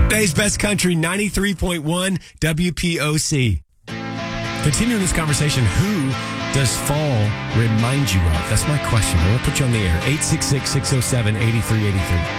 Today's Best Country, 93.1 WPOC. Continuing this conversation, who does fall remind you of? That's my question. I want to put you on the air. 866-607-8383.